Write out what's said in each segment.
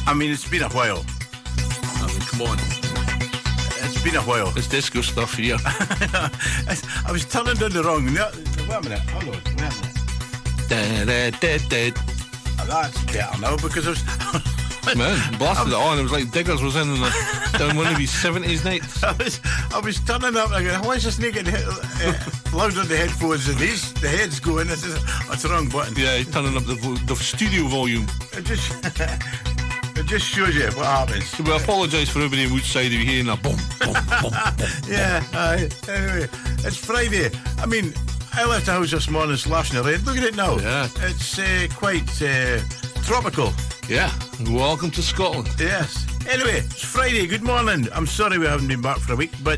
I mean, it's been a while. I mean, come on. It's been a while. It's disco stuff here. I was turning down the wrong. No, wait a minute. Hold on. Wait a minute. Oh, that's better now because I was. Man, blasted it on. It was like Diggers was in down one of his 70s nights. I was turning up and I go, why is this naked loud on the headphones and the head's going? That's the wrong button. Yeah, he's turning up the studio volume. It just shows you what happens. So we apologise for everybody in Woodside if you're hearing a boom, boom, boom, boom. Yeah, anyway, it's Friday. I mean, I left the house this morning slashing the rain. Look at it now. Yeah. It's quite tropical. Yeah, welcome to Scotland. Yes. Anyway, it's Friday. Good morning. I'm sorry we haven't been back for a week, but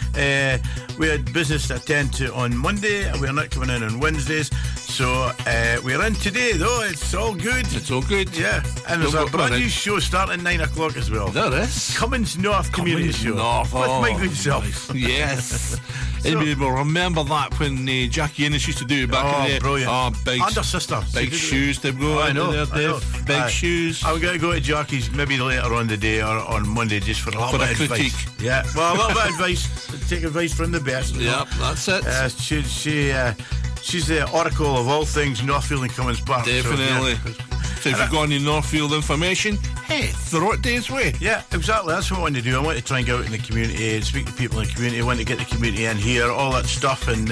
we had business to attend to on Monday, and we're not coming in on Wednesdays. So we're in today, though. It's all good. It's all good. Yeah. And there's a brand new show starting at 9 o'clock as well. There is. Cummins North Community Show. North. With my good self. Nice. Yes. Anybody will remember that when Jackie Innes used to do it back in the day. Brilliant. Oh, big. Under Sister. Big shoes they've got. I know. Big shoes. I'm going to go to Jackie's maybe later on the day or on Monday just for a little bit of critique. Advice. Yeah. Well, a little bit of advice. Take advice from the best. Yep, that's it. She's the oracle of all things Northfield and Cummins Park. Definitely. So if you've got any Northfield information, hey, throw it Dave's way. Yeah, exactly. That's what I want to do. I want to try and go out in the community and speak to people in the community. I want to get the community in here, all that stuff, and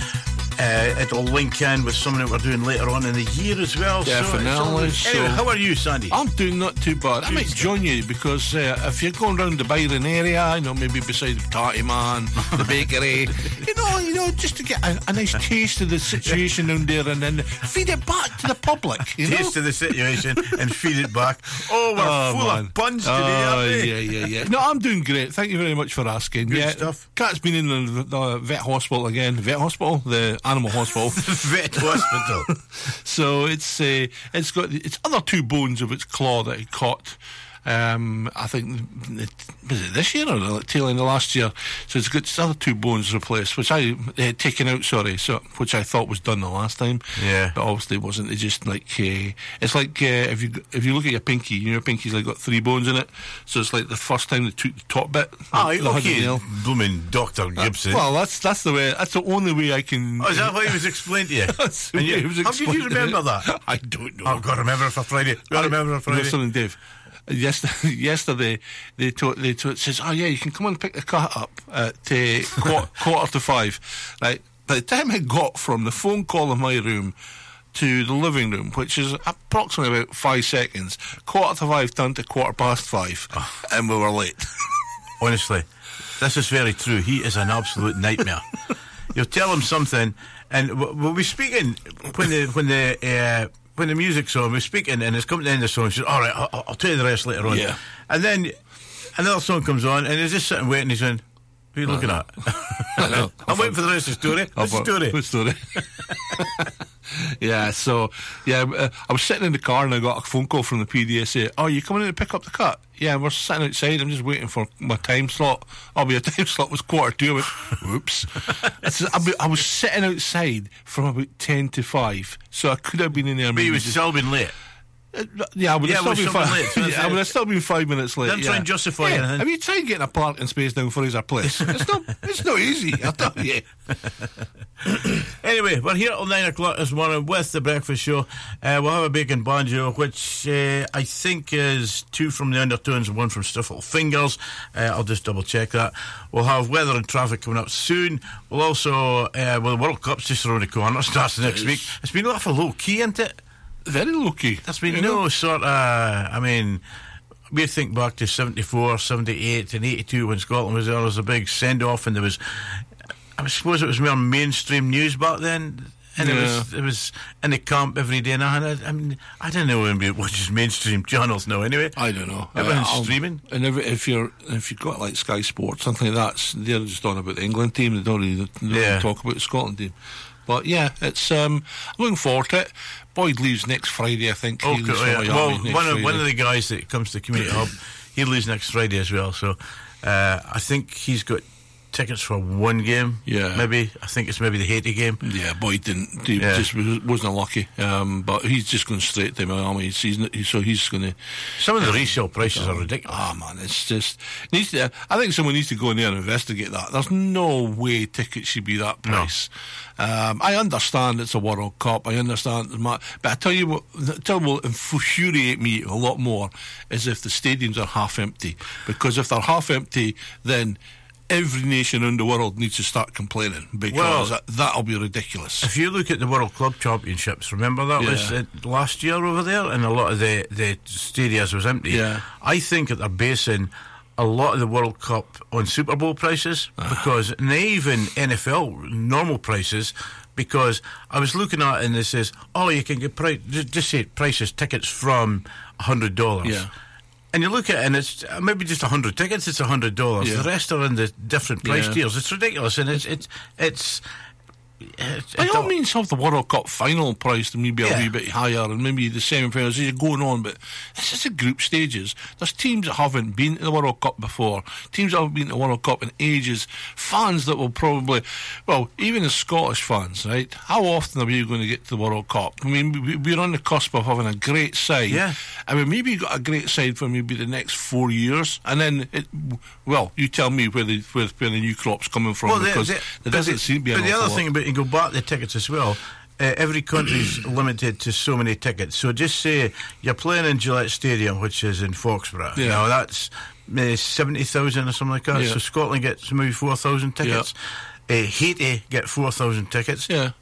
it'll link in with something that we're doing later on in the year as well. Definitely. Anyway, how are you, Sandy? I'm doing not too bad. I might join you because if you're going around the Byron area, maybe beside the Tatty Man, the bakery, just to get a nice taste of the situation down there and then feed it back to the public. Taste of the situation and feed it back. Oh, we're full of puns today, aren't we? Yeah. No, I'm doing great. Thank you very much for asking. Good stuff. Cat's been in the vet hospital again. Vet hospital? The animal hospital. Vet hospital. So it's got its other two bones of its claw that it caught. I think was it this year or the tail end of last year? So it's got its other two bones replaced, which I taken out. Which I thought was done the last time. Yeah, but obviously it wasn't. They just it's like if you look at your pinky, your pinky's like got three bones in it. So it's like the first time they took the top bit. Okay, blooming Dr. Gibson. Well, that's the way. That's the only way I can. Oh, is that what he was explained to you? How did you remember that? I don't know. I've got to remember it for Friday. Something, Dave. Yesterday they says, oh yeah, you can come and pick the cat up at quarter to 5. Right, by the time I got from the phone call in my room to the living room, which is approximately about 5 seconds, quarter to 5 turned to 5:15, and we were late. Honestly, this is very true. He is an absolute nightmare. You'll tell him something, and we'll be speaking when the music's on, we're speaking, and it's coming to the end of the song. She says, all right, I'll tell you the rest later on. Yeah. And then another song comes on, and he's just sitting waiting. He's going, what are you looking at? I know. I'm waiting for the rest of the story. What's the story? Yeah, I was sitting in the car and I got a phone call from the PDSA. Oh, you coming in to pick up the cat? Yeah, we're sitting outside. I'm just waiting for my time slot. Your time slot was 1:45. I went, whoops. I was sitting outside from about 10 to 5, so I could have been in there. But you would still been late. I would have still been 5 minutes late. Don't try and justify anything. Have you tried getting a parking space down for our place? It's not easy, I'll tell you. Anyway, we're here till 9 o'clock this morning with the breakfast show. We'll have a bacon banjo, which I think is 2 from the Undertones and 1 from Stiffle Fingers. I'll just double check that. We'll have weather and traffic coming up soon. We'll also the World Cup's just around the corner. Starts next week. It's been awful low key, isn't it? Very low key. There's been no sort of, we think back to 74, 78 and 82 when Scotland was there. There was a big send-off, and there was, I suppose it was more mainstream news back then, and it was in the camp every day. And I don't know anybody watches mainstream channels now anyway. I don't know. Everyone's streaming. And if you've got like Sky Sports, something like that, they're just on about the England team. They don't really talk about the Scotland team. But yeah, it's I'm looking forward to it. Boyd leaves next Friday, I think. One of the guys that comes to the Community Hub, he leaves next Friday as well. So I think he's got tickets for one game. Yeah. Maybe. I think it's maybe the Haiti game. Yeah, Boyd didn't. He just wasn't lucky. But he's just going straight to Miami. So he's going to. Some of the resale prices are ridiculous. Ah, man, it's just I think someone needs to go in there and investigate that. There's no way tickets should be that price. No. I understand it's a World Cup. I understand, but I tell you what will infuriate me a lot more is if the stadiums are half empty. Because if they're half empty, then every nation in the world needs to start complaining, because that'll be ridiculous. If you look at the World Club Championships, remember that was last year over there, and a lot of the stadiums was empty. Yeah. I think that they're basing a lot of the World Cup on Super Bowl prices, because and even NFL normal prices. Because I was looking at it and it says, you can get just say prices tickets from $100. Yeah. And you look at it and it's maybe just 100 tickets, it's $100. Yeah. The rest are in the different price tiers. It's ridiculous, and it's by all means, have the World Cup final price to maybe a wee bit higher, and maybe the semi-finals as you're going on. But this is the group stages. There's teams that haven't been to the World Cup before, teams that haven't been to the World Cup in ages, fans that will probably, even the Scottish fans, right? How often are we going to get to the World Cup? I mean, we're on the cusp of having a great side. Yeah. I mean, maybe you got a great side for maybe the next 4 years, and then you tell me where the new crop's coming from, because there doesn't seem to be. But the other thing about, you go back to the tickets as well. Every country's limited to so many tickets. So just say you're playing in Gillette Stadium, which is in Foxborough. Yeah. Now that's 70,000 or something like that. Yeah. So Scotland gets maybe 4,000 tickets. Haiti get 4,000 tickets. Yeah.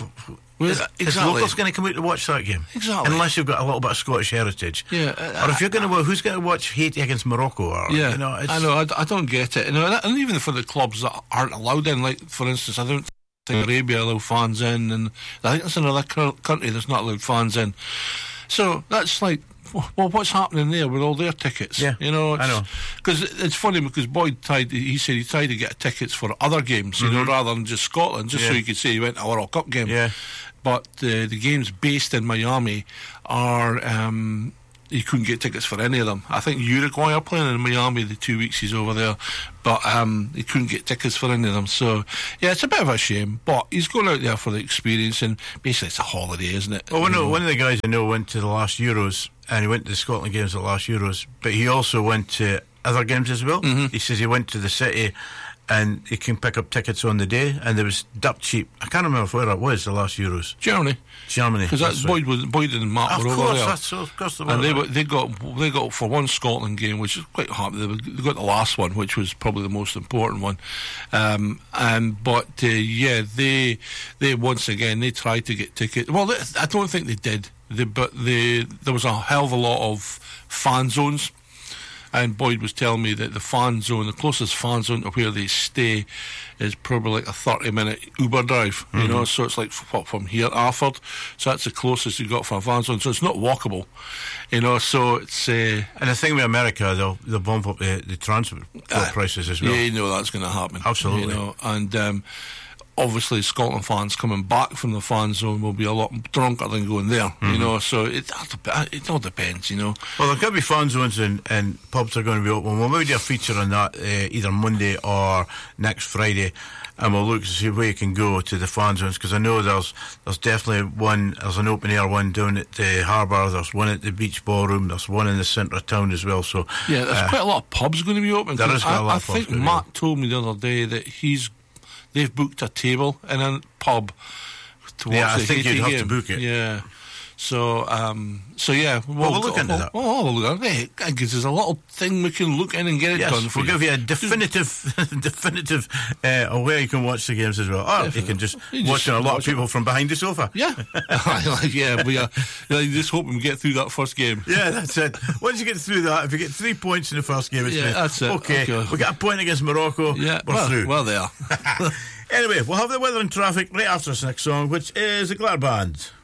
Is locals going to come out to watch that game? Exactly. Unless you've got a little bit of Scottish heritage. Yeah. Or if you're going to, who's going to watch Haiti against Morocco? Or, I know. I don't get it. And even for the clubs that aren't allowed in, like for instance, I don't think Arabia allow fans in, and I think that's another country that's not allowed fans in. So that's like, what's happening there with all their tickets? Yeah, I know. Because it's funny, because Boyd he said he tried to get tickets for other games, rather than just Scotland, just so he could say he went to a World Cup game. Yeah. But the games based in Miami are, you couldn't get tickets for any of them. I think Uruguay are playing in Miami the 2 weeks he's over there, but he couldn't get tickets for any of them. So, yeah, it's a bit of a shame, but he's going out there for the experience, and basically it's a holiday, isn't it? Well, one of the guys I know went to the last Euros, and he went to the Scotland games at the last Euros, but he also went to other games as well. Mm-hmm. He says he went to the city, and you can pick up tickets on the day, and there was dirt cheap. I can't remember where it was, the last Euros. Germany, because that's Boyd and Matt were over there. Of course they were. And they got for one Scotland game, which is quite happy. They got the last one, which was probably the most important one. They once again they tried to get tickets. Well, I don't think they did. There was a hell of a lot of fan zones. And Boyd was telling me that the closest fan zone to where they stay is probably like a 30-minute Uber drive, so it's like from here to Arford, so that's the closest you got for a fan zone, so it's not walkable, so it's... and the thing with America, they'll bump up the transport prices as well. Yeah, that's going to happen. Absolutely. And... obviously, Scotland fans coming back from the fan zone will be a lot drunker than going there, so it all depends, Well, there could be fan zones and pubs are going to be open. We'll maybe do a feature on that either Monday or next Friday, and we'll look to see where you can go to the fan zones, because I know there's definitely one, there's an open air one down at the Harbour, there's one at the Beach Ballroom, there's one in the centre of town as well. So yeah, there's quite a lot of pubs going to be open. There is quite a lot of pubs. I think Matt told me the other day that they've booked a table in a pub to watch the Haiti game. I think you'd have to book it. Yeah. So yeah, we'll look into that. We'll look at it. Hey, there's a little thing we can look in and get it done for we'll give you a definitive where you can watch the games as well. Or you can just watch a lot of people from behind the sofa. Yeah. Yeah, we are just hoping we get through that first game. Yeah, that's it. Once you get through that, if you get 3 points in the first game, it's that's it. Okay, we got a point against Morocco. Yeah, we're through. Well, they are. Anyway, we'll have the weather and traffic right after this next song, which is the Glad Band.